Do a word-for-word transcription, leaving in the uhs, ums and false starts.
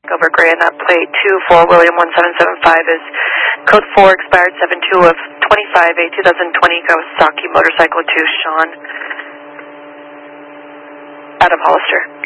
Silver Gray, and that plate two four William one seven seven five is code four expired seven two of twenty-five A twenty twenty Kawasaki motorcycle to Sean out of Hollister.